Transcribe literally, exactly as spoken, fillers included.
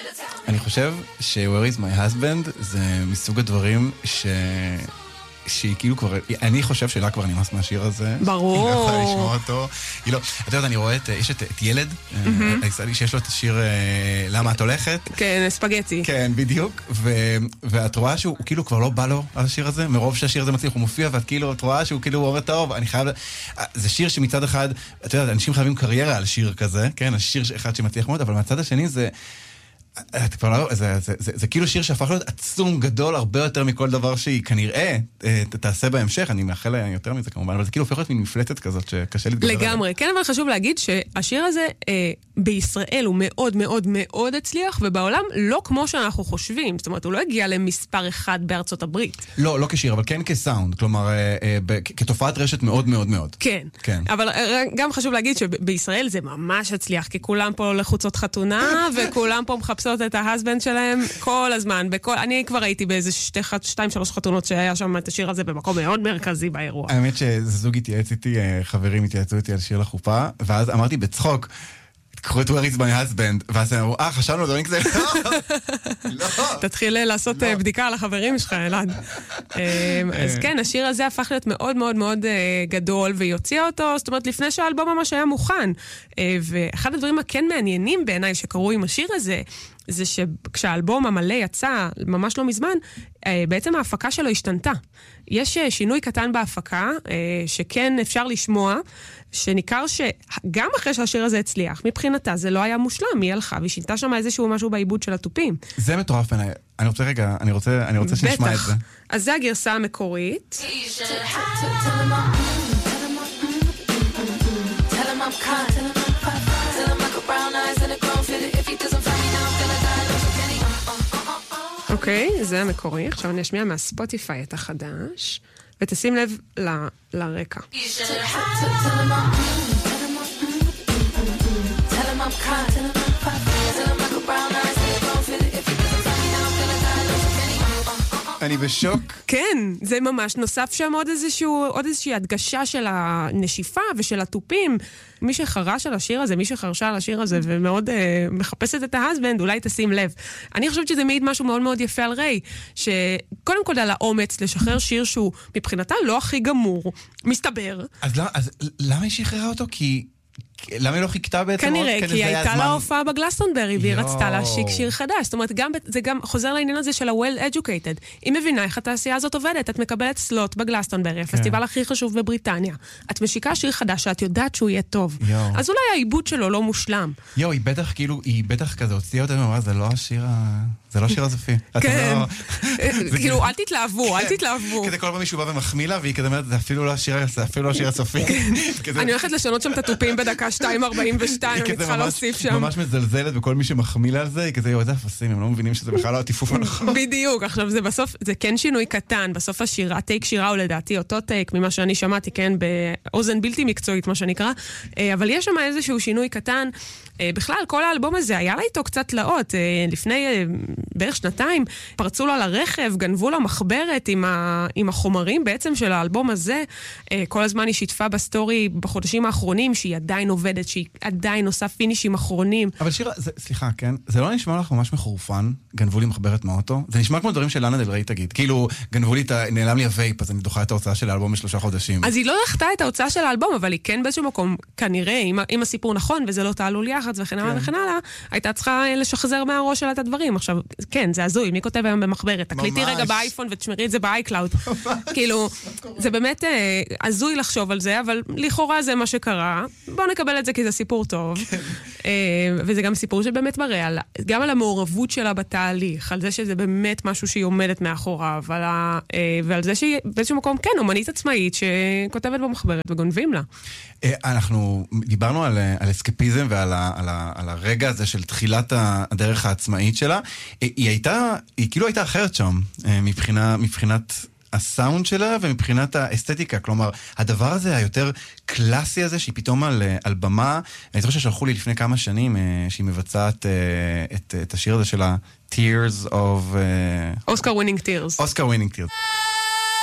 אני חושב ש-Where is my husband זה מסוג הדברים ש... שהיא כאילו כבר, אני חושב שלה כבר נמאס מהשיר הזה. ברור. היא לא יכולה לשמוע אותו. היא לא, אתה יודעת, אני רואה את, יש את, את ילד, הישראלי, שיש לו את השיר למה את הולכת. כן, ספגטי. כן, בדיוק. ו, ואת רואה שהוא כאילו כבר לא בא לו על השיר הזה, מרוב שהשיר הזה מצליח, הוא מופיע, ואת כאילו, את רואה שהוא כאילו אומר, טוב, אני חייב, זה שיר שמצד אחד, אתה יודעת, אנשים חייבים קריירה על שיר כזה, כן, השיר אחד שמצליח מאוד, אבל מצד השני זה, את כבר לא, זה, זה, זה, זה כאילו שיר שהפך להיות עצום גדול הרבה יותר מכל דבר שהיא כנראה תעשה בהמשך, אני מאחל לה יותר מזה כמובן, אבל זה כאילו הופך להיות מין מפלטת כזאת שקשה להתגבר עליה. לגמרי, כן, אבל חשוב להגיד שהשיר הזה אה, בישראל הוא מאוד מאוד מאוד הצליח, ובעולם לא כמו שאנחנו חושבים, זאת אומרת, הוא לא הגיע למספר אחד בארצות הברית. לא, לא כשיר, אבל כן כסאונד, כלומר, אה, אה, ב- כתופעת רשת מאוד מאוד מאוד. כן, כן. אבל אה, גם חשוב להגיד שבישראל זה ממש הצליח, כי כולם פה לחוצות חתונה, וכולם פה מחפשות את ההסבנד שלהם כל הזמן. בכל, אני כבר הייתי באיזה שתי, שתיים, שלוש חתונות שהיה שם את השיר הזה במקום מאוד מרכזי באירוע. האמת שזוג התייעץ איתי, חברים התייעצו איתי על שיר לחופה, ואז אמרתי בצחוק, קחו את Where is my husband, ואז הם אמרו, אה, חשבנו, דברים כזה, לא. תתחיל לעשות בדיקה על החברים שלך, אלעד. אז כן, השיר הזה הפך להיות מאוד מאוד מאוד גדול, ויוציע אותו, זאת אומרת, לפני שהאלבום ממש היה מוכן. ואחד הדברים הכן מעניינים בעיניי שקרו עם השיר הזה, זה שכשהאלבום המלא יצא ממש לא מזמן, בעצם ההפקה שלו השתנתה. יש שינוי קטן בהפקה, שכן אפשר לשמוע, שניכר שגם אחרי שהשיר הזה הצליח, מבחינתה זה לא היה מושלם, היא הלכה, והיא שינתה שם איזשהו משהו בעיבוד של הטופים. זה מטורף בעיניי. אני רוצה רגע, אני רוצה, אני רוצה שנשמע את זה. אז זה הגרסה המקורית. אוקיי, זה המקורי. עכשיו אני אשמיע מהספוטיפיי את החדש, ותשים לב ל- לרקע. אני בשוק. כן, זה ממש נוסף שם עוד איזשהו, עוד איזושהי הדגשה של הנשיפה ושל הטופים. מי שחרש על השיר הזה, מי שחרשה על השיר הזה ומאוד אה, מחפשת את ההסבנד, אולי תשים לב. אני חושבת שזה מעיד משהו מאוד מאוד יפה על ריי, שקודם כל על האומץ לשחרר שיר שהוא מבחינתה לא הכי גמור, מסתבר. אז, לא, אז למה היא שחררה אותו? כי... למה היא לא חיכתה בעצם? כנראה, כי הייתה לה הופעה בגלסטונברי, והיא רצתה להשיק שיר חדש. זאת אומרת, זה גם חוזר לעניין הזה של ה-well educated. היא מבינה איך התעשייה הזאת עובדת. את מקבלת סלוט בגלסטונברי, הפסטיבל הכי חשוב בבריטניה. את משיקה שיר חדש שאת יודעת שהוא יהיה טוב. אז אולי העיבוד שלו לא מושלם. יו, היא בטח כאילו, היא בטח כזה הוציאה אותה ואמרה, זה לא השיר ה... זה לא שיר הסופי. כן. כאילו, אל תתלהבו, אל תתלהבו. כזה כל פעם מישהו בא ומחמיא לה, והיא כזה אומרת, זה אפילו לא השיר הסופי. אני הולכת לשנות שם את הטופים בדקה שתיים ארבעים ושתיים, אני צריכה להוסיף שם. ממש מזלזלת, וכל מי שמחמיא לה על זה, היא כזה, יו, איזה אפסים, הם לא מבינים שזה בכלל לא הטיפוף הנכון. בדיוק, עכשיו זה בסוף, זה כן שינוי קטן, בסוף השירה, טייק שירה הוא לדעתי אותו טייק, ממה שאני שמעתי, כן, באוזן בלתי מקצועית, מה שנקרא, אבל יש שם איזשהו שינוי קטן. בכלל, כל האלבום הזה היה לה איתו קצת תלאות. לפני בערך שנתיים פרצו לה לרכב, גנבו לה מחברת עם, ה, עם החומרים בעצם של האלבום הזה. כל הזמן היא שיתפה בסטורי בחודשים האחרונים שהיא עדיין עובדת, שהיא עדיין עושה פינישים אחרונים. אבל שירה, זה, סליחה, כן? זה לא נשמע לך ממש מחורפן? גנבו לי מחברת מהאוטו? זה נשמע כמו דברים של לאנה דל ריי תגיד. כאילו, גנבו לי, נעלם לי הווייפ, אז אני דוחה את ההוצאה של האלבום בשלושה חודשים. אז היא לא דחתה את ההוצאה של האלבום, אבל היא כן באיזשהו מקום, כנראה, אם, אם הסיפור נכון, וזה לא תעלול יחד וכן הלאה וכן הלאה, הייתה צריכה לשחזר מהראש שלה את הדברים. עכשיו, כן, זה הזוי, מי כותב היום במחברת? תקליטי רגע באייפון ותשמרי את זה באייקלאוד. כאילו, זה באמת הזוי לחשוב על זה, אבל לכאורה זה מה שקרה. בואו נקבל את זה כי זה סיפור טוב. וזה גם סיפור שבאמת מראה, גם על המעורבות שלה בתהליך, על זה שזה באמת משהו שהיא עומדת מאחוריו, ועל זה שהיא באיזשהו מקום, כן, אומנית עצמאית שכותבת במחברת וגונבים לה. אנחנו דיברנו על, על אסקפיזם ועל ה, על ה, על הרגע הזה של תחילת הדרך העצמאית שלה. היא הייתה, היא כאילו הייתה אחרת שם, מבחינה, מבחינת הסאונד שלה ומבחינת האסתטיקה. כלומר, הדבר הזה היותר קלאסי הזה, שהיא פתאום על, על במה, אני חושב ששלחו לי לפני כמה שנים, שהיא מבצעת את, את השיר הזה של ה-Tears of... Oscar winning tears. Oscar winning tears.